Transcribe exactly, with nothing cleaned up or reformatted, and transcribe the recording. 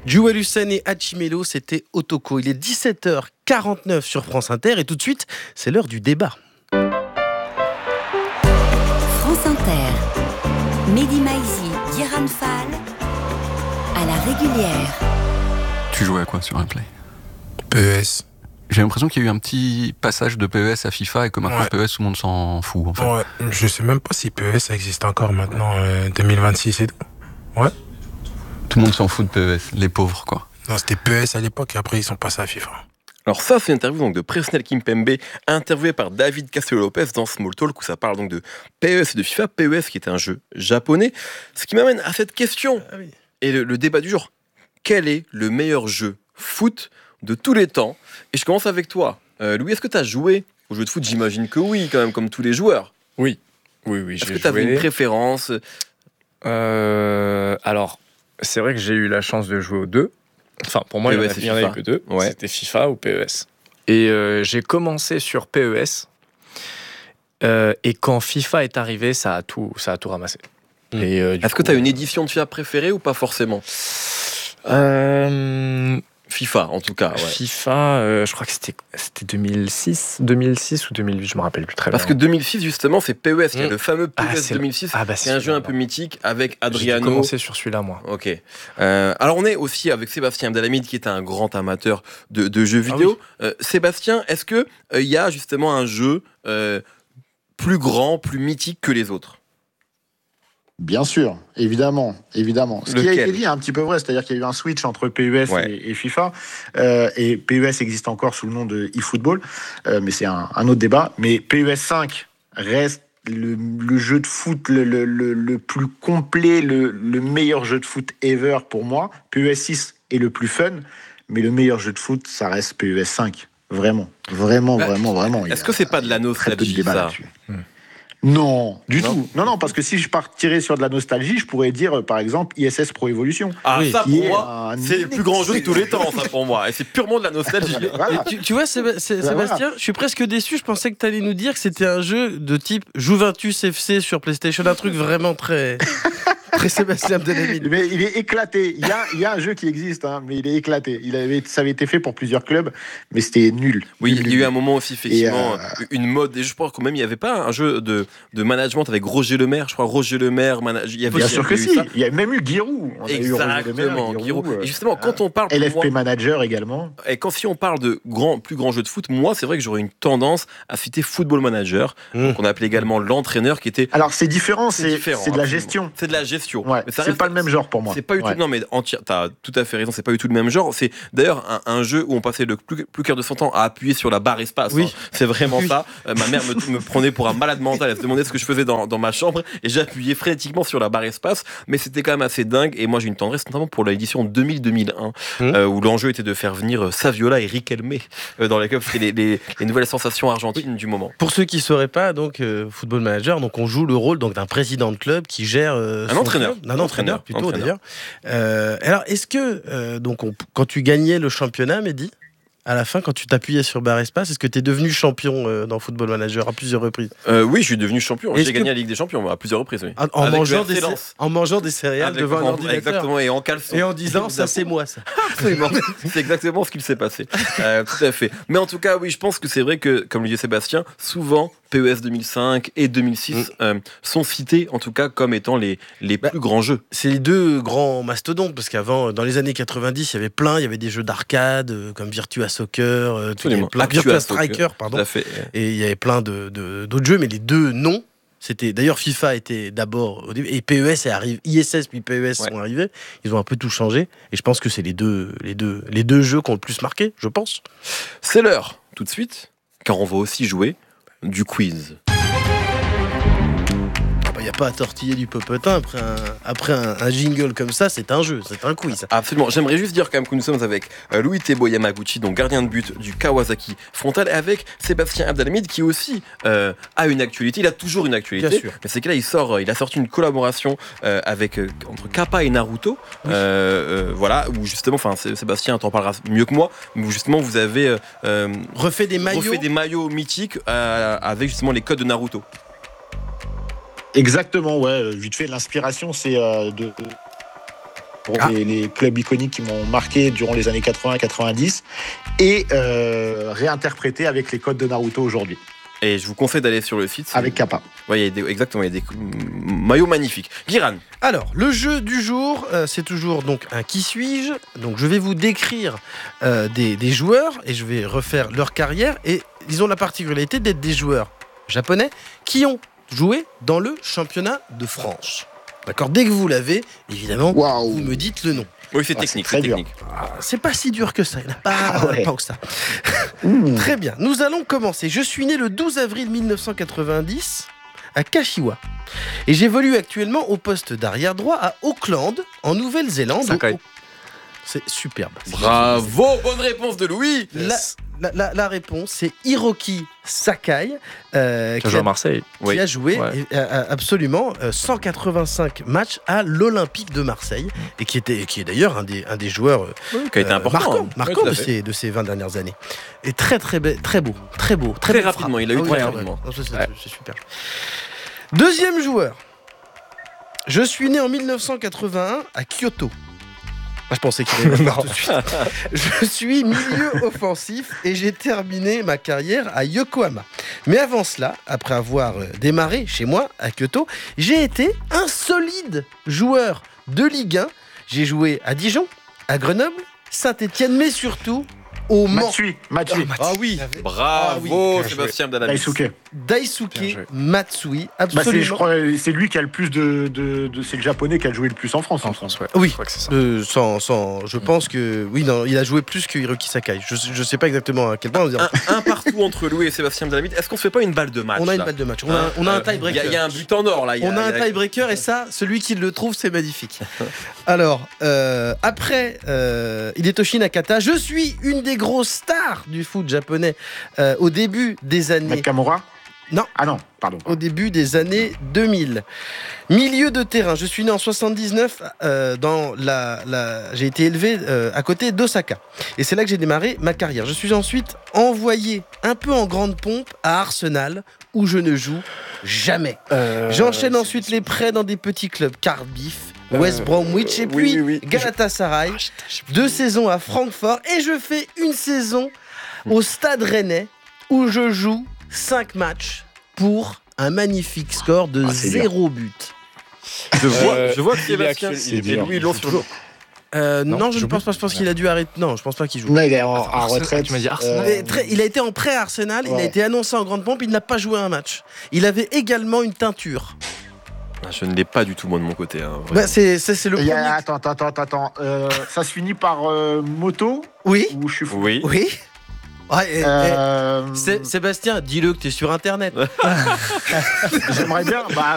Jewel Hussein et Hachimelo, c'était Otoko. Il est dix-sept heures quarante-neuf sur France Inter et tout de suite, c'est l'heure du débat. France Inter, Mehdi Maizi, Diran Fall, à la régulière. Tu jouais à quoi sur un play ? P E S. J'ai l'impression qu'il y a eu un petit passage de P E S à FIFA et que maintenant ouais. P E S, tout le monde s'en fout en fait. Ouais, je sais même pas si P E S ça existe encore maintenant, euh, deux mille vingt-six et tout. Ouais. Tout le monde s'en fout de P E S, les pauvres quoi. Non, c'était P E S à l'époque et après ils sont passés à FIFA. Alors ça, c'est une interview donc, de Presnel Kimpembe, interviewé par David Castillo-Lopez dans Small Talk, où ça parle donc de P E S et de FIFA. P E S qui est un jeu japonais. Ce qui m'amène à cette question, ah oui. et le, le débat du jour. Quel est le meilleur jeu foot de tous les temps ? Et je commence avec toi. Euh, Louis, est-ce que tu as joué au jeu de foot ? J'imagine que oui, quand même, comme tous les joueurs. Oui, oui, oui. Est-ce j'ai que tu avais joué. une préférence ? euh, Alors, c'est vrai que j'ai eu la chance de jouer aux deux. Enfin, pour moi, P E il S n'y en, en, a eu que deux. Ouais. C'était FIFA ou P E S. Et euh, j'ai commencé sur P E S. Euh, et quand FIFA est arrivé, ça a tout, ça a tout ramassé. Mmh. Et, euh, Est-ce coup, que tu as une édition de FIFA préférée ou pas forcément ? euh... FIFA, en tout cas. Ouais. FIFA, euh, je crois que c'était, c'était deux mille six, deux mille six ou deux mille huit, je me rappelle plus très Parce bien. Parce que deux mille six, justement, c'est P E S. Mmh. Il y a le fameux P E S ah, deux mille six, ah, bah, c'est un jeu un peu mythique avec Adriano. J'ai commencé sur celui-là, moi. Ok. Euh, alors, on est aussi avec Sébastien Abdelhamid, qui est un grand amateur de, de jeux vidéo. Ah, oui. euh, Sébastien, est-ce qu'il euh, y a justement un jeu euh, plus grand, plus mythique que les autres ? Bien sûr, évidemment, évidemment. Ce Lequel ? qui a été dit est un petit peu vrai, c'est-à-dire qu'il y a eu un switch entre P E S ouais. et, et FIFA, euh, et P E S existe encore sous le nom de eFootball, euh, mais c'est un, un autre débat. Mais P E S cinq reste le, le jeu de foot le, le, le, le plus complet, le, le meilleur jeu de foot ever pour moi. P E S six est le plus fun, mais le meilleur jeu de foot, ça reste P E S cinq. Vraiment, vraiment, bah, vraiment, vraiment. Est-ce que c'est pas de la nostalgie, ça ? Non, du non. tout. Non, non, parce que si je partirais sur de la nostalgie, je pourrais dire, par exemple, I S S Pro Evolution. Ah, oui, ça, pour moi, c'est le plus grand jeu de tous les temps, ça, pour moi. Et c'est purement de la nostalgie. Voilà. tu, tu vois, Séb- Sé- Sébastien, voilà. Je suis presque déçu. Je pensais que tu allais nous dire que c'était un jeu de type Juventus F C sur PlayStation. Un truc vraiment très... très Sébastien Abdelhamid. Mais il est éclaté. Il y a, il y a un jeu qui existe, hein, mais il est éclaté. Il avait, ça avait été fait pour plusieurs clubs, mais c'était nul. Oui, nul, il y a eu un moment aussi, effectivement, euh... une mode. Et je crois quand même, il n'y avait pas un jeu de, de management avec Roger Lemaire. Je crois Roger Lemaire, manage... il y avait, bien il y sûr que si. Ça. Il y a même eu Giroud. On Exactement, eu Giroud. Euh, et justement, quand on parle. L F P moi, Manager également. Et quand si on parle de grand, plus grands jeux de foot, moi, c'est vrai que j'aurais une tendance à citer Football Manager, mmh. qu'on appelait également l'entraîneur, qui était. Alors c'est différent, c'est, c'est, différent, c'est de la gestion. C'est de la gestion. Ouais, mais ça c'est reste, pas le même genre pour moi. C'est pas du tout. Ouais. Non, mais entière, t'as tout à fait raison. C'est pas du tout le même genre. C'est d'ailleurs un, un jeu où on passait le plus, plus clair de son temps à appuyer sur la barre espace. Oui. Hein. C'est vraiment oui. ça. Euh, ma mère me, me prenait pour un malade mental. Elle se demandait ce que je faisais dans, dans ma chambre et j'appuyais frénétiquement sur la barre espace. Mais c'était quand même assez dingue. Et moi, j'ai une tendresse notamment pour l'édition deux mille deux mille un mmh. euh, où l'enjeu était de faire venir Saviola et Riquelme euh, dans les clubs. C'était les, les, les nouvelles sensations argentines oui. du moment. Pour ceux qui ne sauraient pas, donc euh, Football Manager, donc on joue le rôle donc d'un président de club qui gère euh, un entraîneur, club, un entraîneur plutôt entraîneur. d'ailleurs. Euh, alors, est-ce que euh, donc on, quand tu gagnais le championnat, Mehdi, à la fin, quand tu t'appuyais sur barre espace, est-ce que tu es devenu champion euh, dans Football Manager à plusieurs reprises ? euh, Oui, je suis devenu champion. Est-ce J'ai que... gagné la Ligue des Champions à plusieurs reprises. Oui. En, en, mangeant des, en mangeant des céréales Avec devant en, un ordinateur. Exactement, et en caleçon. Et en disant, ça c'est moi, ça. Absolument. C'est exactement ce qu'il s'est passé. Euh, tout à fait. Mais en tout cas, oui, je pense que c'est vrai que, comme le disait Sébastien, souvent, P E S deux mille cinq et deux mille six mm. euh, sont cités, en tout cas, comme étant les, les bah, plus grands jeux. C'est les deux grands mastodontes, parce qu'avant, dans les années quatre-vingt-dix, il y avait plein, il y avait des jeux d'arcade, euh, comme Virtua Soccer, euh, Absolument. Plein, Virtua Striker, pardon. Fait, ouais. Et il y avait plein de, de, d'autres jeux, mais les deux non. C'était, d'ailleurs, FIFA était d'abord au début, et P E S est arrivé, I S S puis P E S ouais. sont arrivés. Ils ont un peu tout changé, et je pense que c'est les deux, les deux, les deux jeux qui ont le plus marqué, je pense. C'est l'heure, tout de suite, car on va aussi jouer du quiz. Il n'y a pas à tortiller du popotin après un, après un, un jingle comme ça, c'est un jeu, c'est un quiz. Absolument. J'aimerais juste dire quand même que nous sommes avec Louis Tebo Yamaguchi, donc gardien de but du Kawasaki Frontale, et avec Sébastien Abdelhamid qui aussi euh, a une actualité. Il a toujours une actualité. Bien sûr. Mais c'est que là, il sort, il a sorti une collaboration euh, avec euh, entre Kappa et Naruto. Oui. Euh, euh, voilà, où justement, enfin, Sébastien t'en parlera mieux que moi, où justement vous avez euh, refait des maillots, refait des maillots mythiques euh, avec justement les codes de Naruto. Exactement, ouais. Vite fait, l'inspiration, c'est euh, de... pour Ah. les, les clubs iconiques qui m'ont marqué durant les années quatre-vingts quatre-vingt-dix, et euh, réinterprété avec les codes de Naruto aujourd'hui, Et je vous conseille d'aller sur le site. c'est- avec Kappa. Ouais, il y a des- exactement, il y a des mm, maillots magnifiques. Guiran, Alors, le jeu du jour, euh, c'est toujours donc un qui suis-je. Donc, je vais vous décrire euh, des, des joueurs et je vais refaire leur carrière. Et ils ont la particularité d'être des joueurs japonais qui ont joué dans le championnat de France. D'accord. Dès que vous l'avez, évidemment, Waouh. vous me dites le nom. oui, c'est Ah, technique, c'est c'est très dur. technique. Ah, c'est pas si dur que ça. Il n'y en a pas, Ah ouais. pas que ça. Mmh. Très bien. Nous allons commencer. Je suis né le douze avril mille neuf cent quatre-vingt-dix à Kashiwa. Et j'évolue actuellement au poste d'arrière droit à Auckland, en Nouvelle-Zélande. Sakai. Au- C'est superbe. Bravo, bonne réponse de Louis. La, la- la- la réponse, c'est Hiroki Sakai, euh, Qui qui, a joué à a, Marseille. Oui. qui a joué Ouais. euh, euh, absolument euh, cent quatre-vingt-cinq matchs à l'Olympique de Marseille, et qui, était, qui est d'ailleurs un des, un des joueurs euh, Qui a été euh, important. marquants, hein. marquants Ouais, tout à de, fait. ces, de ces vingt dernières années. Et très très, be- très beau, très beau, très, Très belle rapidement, frappe. il a eu Ah oui, très ouais, rapidement. ouais. Non, ça, c'est Ouais. c'est super. Deuxième joueur. Je suis né en mille neuf cent quatre-vingt-un à Kyoto. Ah, je pensais qu'il allait le faire tout de suite. Je suis milieu offensif et j'ai terminé ma carrière à Yokohama. Mais avant cela, après avoir euh, démarré chez moi à Kyoto, j'ai été un solide joueur de Ligue un. J'ai joué à Dijon, à Grenoble, Saint-Étienne, mais surtout au Mans. Matsui, Matsui. Ah oui, Bravo, Ah oui, bien joué. Sébastien Dalamis. Daisuke. Bien Daisuke joué. Matsui, Bah, c'est, absolument. je crois, c'est lui qui a le plus de, de, de- c'est le japonais qui a joué le plus en France. En hein. France, ouais. Oui. Je crois que c'est ça. Euh, sans, sans, je pense que oui, non, il a joué plus que Hiroki Sakai. Je, je sais pas exactement à quel point. On, va dire- Un, un partout entre Louis et Sébastien Dalamis. Est-ce qu'on se fait pas une balle de match on a une là balle de match. On a, Hein on a un Euh, tiebreaker. Il y, a- il y a un but en or là. il y On a un il y tiebreaker et ça, celui qui le trouve, c'est magnifique. Alors, euh, après euh, Hidetoshi Nakata, je suis une des grosses stars du foot japonais euh, au début des années. Nakamura. Non. Ah non, pardon. Au début des années deux mille. Milieu de terrain, je suis né en soixante-dix-neuf, euh, dans la, la- j'ai été élevé euh, à côté d'Osaka. Et c'est là que j'ai démarré ma carrière. Je suis ensuite envoyé un peu en grande pompe à Arsenal, où je ne joue jamais. Euh, J'enchaîne c'est- ensuite c'est- les prêts dans des petits clubs, Cardiff, Euh, West Bromwich, et oui, puis oui, oui. Galatasaray. Ah, putain, j'ai- Deux saisons à Francfort, et je fais une saison au Stade Rennais, où je joue cinq matchs pour un magnifique score de Ah, c'est dur. zéro but. Je vois, Euh, je vois que il est Sébastien actuel- et il est dur. Louis l'ont sur le. Euh, non, Non, je ne joue pense pas. Je pense qu'il a dû arrêter. Non, je pense pas qu'il joue. Non, il est en, Attends, en Arsenal, retraite. tu m'as dit Arsenal. Mais très- il a été en prêt à Arsenal, il a Ouais. été annoncé en grande pompe, il n'a pas joué un match. Il avait également une teinture. Ah, je ne l'ai pas du tout moi de mon côté. hein, vraiment. Bah, c'est c'est- c'est le Il y premier. a- Attends, attends, attends, attends. Euh, ça se finit par euh, moto Oui, ou je suis fou. Oui. oui. Ah, et- et- Euh, Sé- Sébastien, dis-le que tu es sur Internet. J'aimerais bien. Bah,